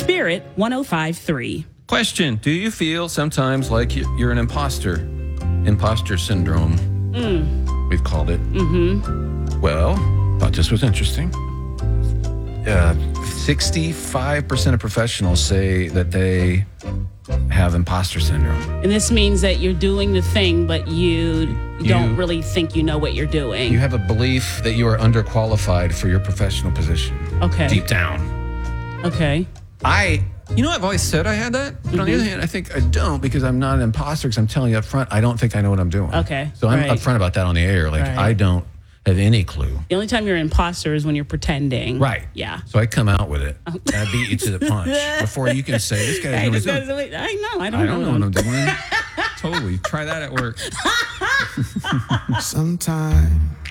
Spirit 105.3. Question: do you feel sometimes like you're an imposter? Imposter syndrome. We've called it. Mm-hmm. Well, thought this was interesting. 65% of professionals say that they have imposter syndrome. And this means that you're doing the thing, but you don't really think you know what you're doing. You have a belief that you are underqualified for your professional position. Okay. Deep down. Okay. You know, I've always said I had that, but on the other hand, I think I don't because I'm not an imposter because I'm telling you up front, I don't think I know what I'm doing. Okay. So I'm upfront about that on the air. Like, I don't have any clue. The only time you're an imposter is when you're pretending. Right. Yeah. So I come out with it. And I beat you to the punch before you can say, this guy doesn't know what he's doing. I know. I I don't don't know what I'm doing. Totally. Try that at work. Sometimes